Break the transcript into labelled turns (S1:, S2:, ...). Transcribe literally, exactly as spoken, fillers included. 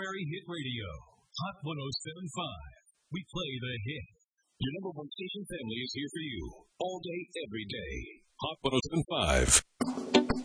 S1: Contemporary Hit Radio. Hot one oh seven point five. We play the hit. Your number one station family is here for you. All day, every day. Hot one oh seven point five.